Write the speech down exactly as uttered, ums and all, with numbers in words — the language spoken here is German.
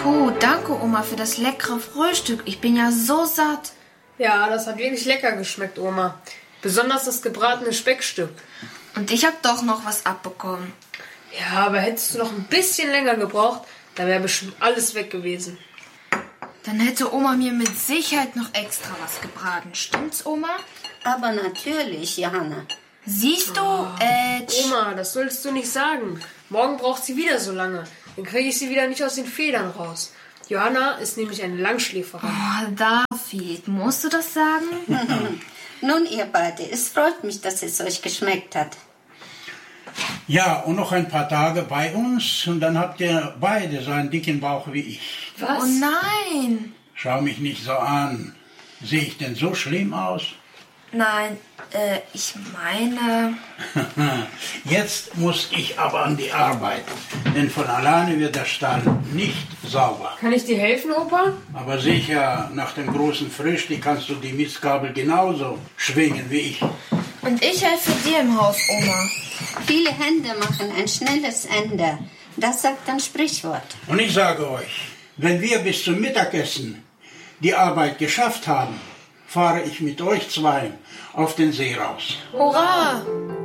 Puh, danke Oma für das leckere Frühstück. Ich bin ja so satt. Ja, das hat wirklich lecker geschmeckt, Oma. Besonders das gebratene Speckstück. Und ich habe doch noch was abbekommen. Ja, aber hättest du noch ein bisschen länger gebraucht, dann wäre bestimmt alles weg gewesen. Dann hätte Oma mir mit Sicherheit noch extra was gebraten. Stimmt's, Oma? Aber natürlich, Johanna. Siehst du, oh, äh... Oma, das solltest du nicht sagen. Morgen braucht sie wieder so lange. Dann kriege ich sie wieder nicht aus den Federn raus. Johanna ist nämlich eine Langschläferin. Oh, David, musst du das sagen? Nun, ihr beide, es freut mich, dass es euch geschmeckt hat. Ja, und noch ein paar Tage bei uns und dann habt ihr beide so einen dicken Bauch wie ich. Was? Oh nein! Schau mich nicht so an. Sehe ich denn so schlimm aus? Nein, äh, ich meine... Jetzt muss ich aber an die Arbeit, denn von alleine wird der Stall nicht sauber. Kann ich dir helfen, Opa? Aber sicher, nach dem großen Frühstück kannst du die Mistgabel genauso schwingen wie ich. Und ich helfe dir im Haus, Oma. Viele Hände machen ein schnelles Ende. Das sagt ein Sprichwort. Und ich sage euch, wenn wir bis zum Mittagessen die Arbeit geschafft haben, fahre ich mit euch zwei auf den See raus. Hurra!